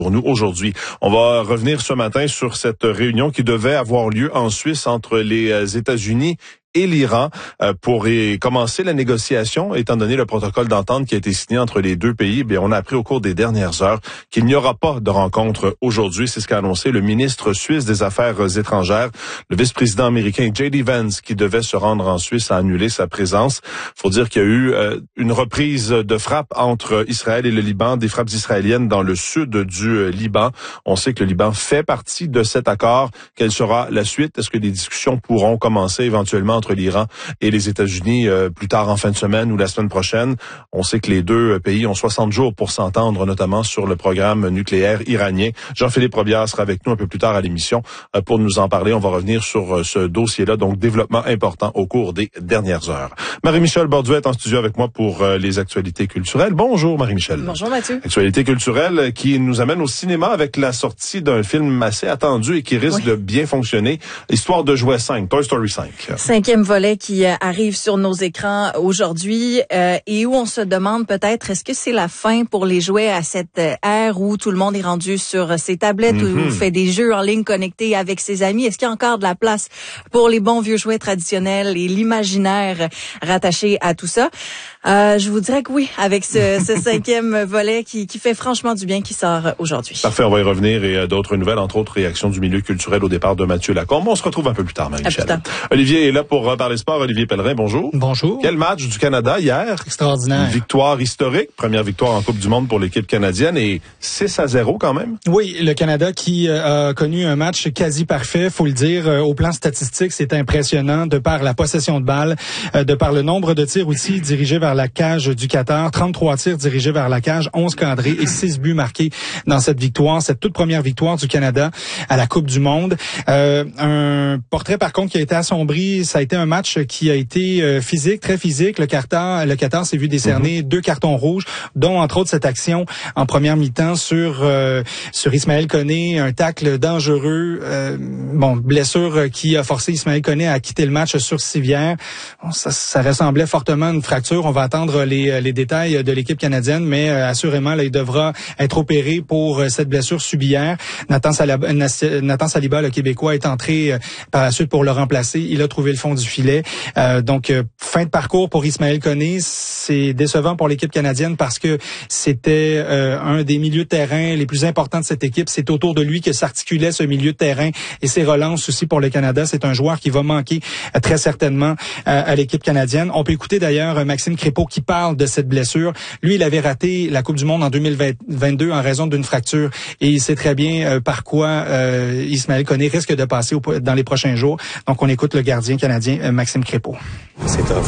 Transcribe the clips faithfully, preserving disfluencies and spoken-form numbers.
Pour nous aujourd'hui, on va revenir ce matin sur cette réunion qui devait avoir lieu en Suisse entre les États-Unis et l'Iran euh, pour y commencer la négociation, étant donné le protocole d'entente qui a été signé entre les deux pays. Bien, on a appris au cours des dernières heures qu'il n'y aura pas de rencontre aujourd'hui. C'est ce qu'a annoncé le ministre suisse des Affaires étrangères. Le vice-président américain J D Vance, qui devait se rendre en Suisse, a annulé sa présence. Faut dire qu'il y a eu euh, une reprise de frappe entre Israël et le Liban, des frappes israéliennes dans le sud du euh, Liban. On sait que le Liban fait partie de cet accord. Quelle sera la suite? Est-ce que des discussions pourront commencer éventuellement entre l'Iran et les États-Unis euh, plus tard en fin de semaine ou la semaine prochaine? On sait que les deux pays ont soixante jours pour s'entendre, notamment sur le programme nucléaire iranien. Jean-Philippe Robillard sera avec nous un peu plus tard à l'émission euh, pour nous en parler. On va revenir sur euh, ce dossier-là, donc développement important au cours des dernières heures. Marie-Michel Borduet est en studio avec moi pour euh, les actualités culturelles. Bonjour Marie-Michel. Bonjour Mathieu. Actualité culturelle qui nous amène au cinéma avec la sortie d'un film assez attendu et qui risque oui. de bien fonctionner. Histoire de jouets cinq, Toy Story cinq. Cinquième volet qui euh, arrive sur nos écrans aujourd'hui euh, et où on se demande peut-être est-ce que c'est la fin pour les jouets à cette euh, ère où tout le monde est rendu sur ses tablettes, mm-hmm. où fait des jeux en ligne connectés avec ses amis. Est-ce qu'il y a encore de la place pour les bons vieux jouets traditionnels et l'imaginaire rattaché à tout ça? Euh, je vous dirais que oui, avec ce, ce cinquième volet qui, qui fait franchement du bien, qui sort aujourd'hui. Parfait, on va y revenir et euh, d'autres nouvelles, entre autres réactions du milieu culturel au départ de Mathieu Lacombe. On se retrouve un peu plus tard, Marie-Michel. Olivier est là pour euh, parler sport. Olivier Pellerin, bonjour. Bonjour. Quel match du Canada hier? Extraordinaire. Une victoire historique, première victoire en Coupe du Monde pour l'équipe canadienne et six à zéro quand même. Oui, le Canada qui euh, a connu un match quasi parfait, faut le dire. Euh, au plan statistique, c'est impressionnant de par la possession de balle, euh, de par le nombre de tirs aussi dirigés vers la cage du Qatar, trente-trois tirs dirigés vers la cage, onze cadrés et six buts marqués dans cette victoire, cette toute première victoire du Canada à la Coupe du Monde. Euh, un portrait par contre qui a été assombri, ça a été un match qui a été euh, physique, très physique. Le Qatar, le Qatar s'est vu décerner mm-hmm. deux cartons rouges, dont entre autres cette action en première mi-temps sur euh, sur Ismaël Koné, un tacle dangereux, euh, bon blessure qui a forcé Ismaël Koné à quitter le match sur civière. Bon, ça, ça ressemblait fortement à une fracture. On va attendre les les détails de l'équipe canadienne, mais euh, assurément là, il devra être opéré pour euh, cette blessure subie hier. Nathan Saliba, Nathan Saliba, le Québécois, est entré euh, par la suite pour le remplacer. Il a trouvé le fond du filet. Euh, donc euh, fin de parcours pour Ismaël Koné. C'est décevant pour l'équipe canadienne parce que c'était euh, un des milieux de terrain les plus importants de cette équipe. C'est autour de lui que s'articulait ce milieu de terrain et ses relances aussi pour le Canada. C'est un joueur qui va manquer euh, très certainement euh, à l'équipe canadienne. On peut écouter d'ailleurs Maxime Crépeau qui parle de cette blessure. Lui, il avait raté la Coupe du Monde en deux mille vingt-deux en raison d'une fracture et il sait très bien euh, par quoi euh, Ismaël Koné risque de passer au, dans les prochains jours. Donc, on écoute le gardien canadien euh, Maxime Crépeau. C'est tough.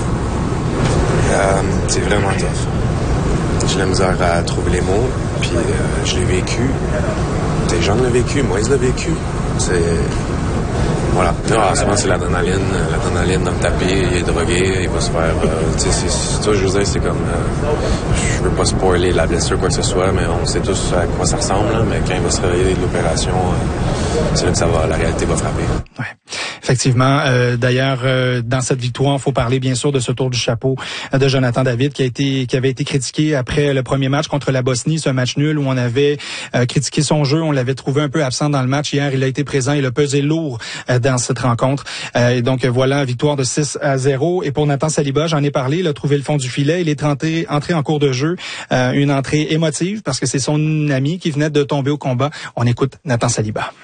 Euh, c'est vraiment tough. J'ai la misère à trouver les mots, puis euh, je l'ai vécu. Des gens l'ont vécu, moi, ils l'ont vécu. C'est... Voilà. Non, souvent, c'est l'adrénaline. L'adrénaline dans le tapis, il est drogué, il va se faire... Euh, tu sais, c'est ça, je veux dire, c'est comme... Euh, je veux pas spoiler la blessure, quoi que ce soit, mais on sait tous à quoi ça ressemble, là, mais quand il va se réveiller de l'opération, euh, c'est là que ça va, la réalité va frapper. Ouais. Effectivement. Euh, d'ailleurs, euh, dans cette victoire, il faut parler bien sûr de ce tour du chapeau de Jonathan David qui a été qui avait été critiqué après le premier match contre la Bosnie, ce match nul où on avait euh, critiqué son jeu, on l'avait trouvé un peu absent dans le match. Hier, il a été présent, il a pesé lourd euh, dans cette rencontre. Euh, et donc voilà, victoire de six à zéro. Et pour Nathan Saliba, j'en ai parlé, il a trouvé le fond du filet, il est entré, entré en cours de jeu, euh, une entrée émotive parce que c'est son ami qui venait de tomber au combat. On écoute Nathan Saliba.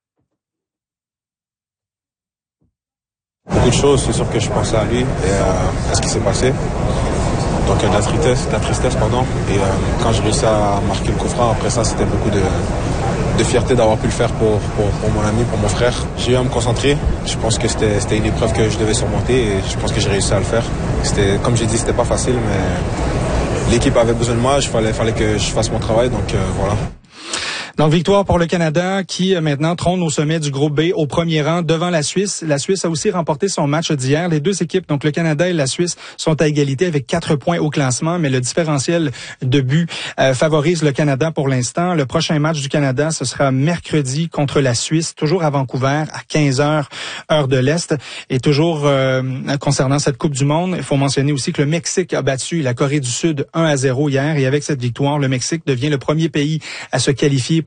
Beaucoup de choses, c'est sûr que je pensais à lui et euh, à ce qui s'est passé. Donc euh, de la tristesse, de la tristesse pardon. Et euh, quand j'ai réussi à marquer le coup franc, après ça, c'était beaucoup de, de fierté d'avoir pu le faire pour, pour, pour mon ami, pour mon frère. J'ai eu à me concentrer. Je pense que c'était, c'était une épreuve que je devais surmonter et je pense que j'ai réussi à le faire. C'était, comme j'ai dit, c'était pas facile, mais l'équipe avait besoin de moi. Il fallait, fallait que je fasse mon travail, donc euh, voilà. Donc, victoire pour le Canada qui, maintenant, trône au sommet du groupe B au premier rang devant la Suisse. La Suisse a aussi remporté son match d'hier. Les deux équipes, donc le Canada et la Suisse, sont à égalité avec quatre points au classement, mais le différentiel de but euh, favorise le Canada pour l'instant. Le prochain match du Canada, ce sera mercredi contre la Suisse, toujours à Vancouver, à quinze heures, heure de l'Est. Et toujours euh, concernant cette Coupe du Monde, il faut mentionner aussi que le Mexique a battu la Corée du Sud un à zéro hier. Et avec cette victoire, le Mexique devient le premier pays à se qualifier